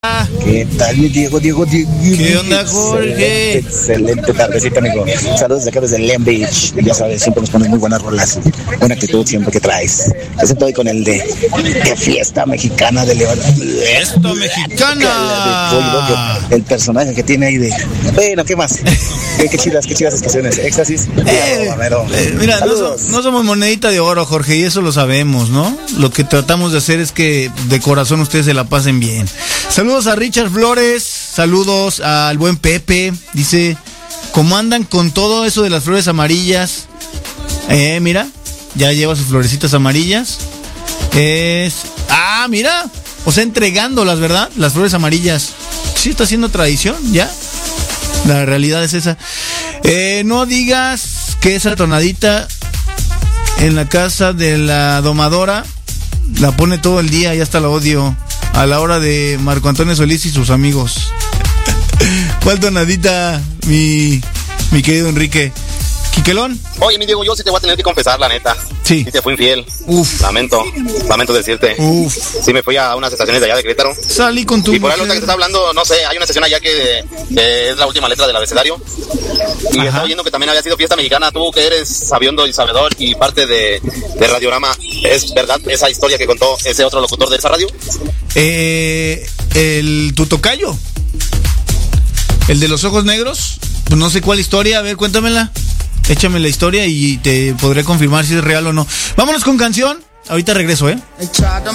¿Qué tal, mi Diego? ¿Qué onda, Jorge? Excelente tardecita, amigo. Saludos de acá desde Lem Beach. Ya sabes, siempre nos pones muy buenas rolas. Buena actitud siempre que traes. Yo siento hoy con el de ¡qué fiesta mexicana de León! ¡Fiesta mexicana! El personaje que tiene ahí de... Bueno, ¿qué más? Qué chidas estaciones. Éxtasis. Mira, no somos monedita de oro, Jorge, y eso lo sabemos, ¿no? Lo que tratamos de hacer es que de corazón ustedes se la pasen bien. Saludos a Richard Flores, saludos al buen Pepe, dice, ¿cómo andan con todo eso de las flores amarillas? Mira, ya lleva sus florecitas amarillas. Mira, o sea, entregándolas, ¿verdad? Las flores amarillas. Sí, está haciendo tradición, ya. La realidad es esa. No digas que esa tonadita en la casa de la domadora la pone todo el día, ya hasta la odio. A la hora de Marco Antonio Solís y sus amigos. ¿Cuál tonadita, mi querido Enrique? ¿Quiquelón? Oye, mi Diego, yo sí te voy a tener que confesar, la neta. Sí. Sí te fui infiel. Uf. Lamento decirte. Uf. Sí me fui a unas estaciones de allá de Querétaro. Salí con tu Y por ahí mujer. lo que te está hablando, no sé, hay una estación allá que es la última letra del abecedario. Y estaba oyendo que también había sido fiesta mexicana. Tú que eres sabiondo y sabedor y parte de Radiorama, ¿es verdad esa historia que contó ese otro locutor de esa radio? Tu tocayo. El de los ojos negros. Pues no sé cuál historia, a ver, cuéntamela. Échame la historia y te podré confirmar si es real o no. Vámonos con canción. Ahorita regreso,